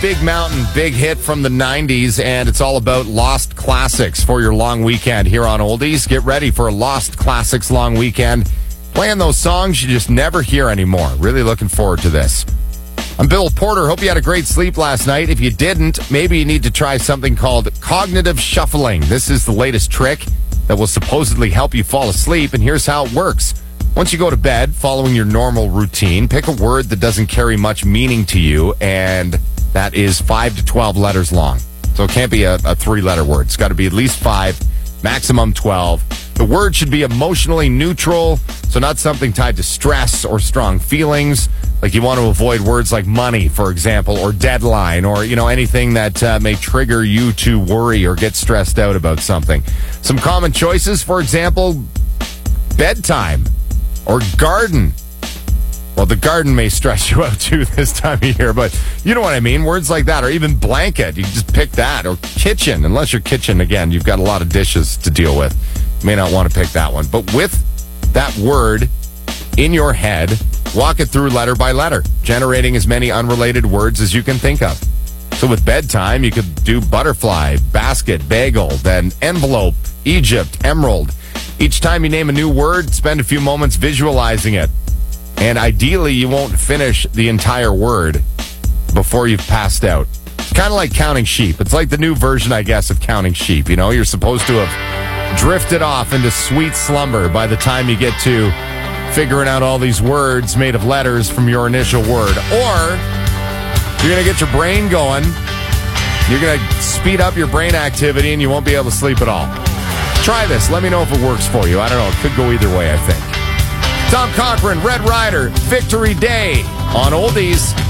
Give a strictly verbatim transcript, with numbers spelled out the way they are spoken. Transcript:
Big Mountain, big hit from the nineties, and it's all about lost classics for your long weekend here on Oldies. Get ready for a Lost Classics long weekend. Playing those songs you just never hear anymore. Really looking forward to this. I'm Bill Porter. Hope you had a great sleep last night. If you didn't, maybe you need to try something called cognitive shuffling. This is the latest trick that will supposedly help you fall asleep, and here's how it works. Once you go to bed, following your normal routine, pick a word that doesn't carry much meaning to you, and that is five to twelve letters long. So it can't be a, a three-letter word. It's got to be at least five, maximum twelve. The word should be emotionally neutral, so not something tied to stress or strong feelings. Like you want to avoid words like money, for example, or deadline, or, you know, anything that uh, may trigger you to worry or get stressed out about something. Some common choices, for example, bedtime. Or garden. Well, the garden may stress you out too this time of year, but you know what I mean. Words like that, or even blanket. You just pick that. Or kitchen, unless your kitchen, again, you've got a lot of dishes to deal with. You may not want to pick that one. But with that word in your head, walk it through letter by letter, generating as many unrelated words as you can think of. So with bedtime, you could do butterfly, basket, bagel, then envelope, Egypt, emerald. Each time you name a new word, spend a few moments visualizing it. And ideally, you won't finish the entire word before you've passed out. It's kind of like counting sheep. It's like the new version, I guess, of counting sheep. You know, you're supposed to have drifted off into sweet slumber by the time you get to figuring out all these words made of letters from your initial word. Or you're going to get your brain going. You're going to speed up your brain activity and you won't be able to sleep at all. Try this. Let me know if it works for you. I don't know. It could go either way, I think. Tom Cochran, Red Rider, Victory Day on Oldies.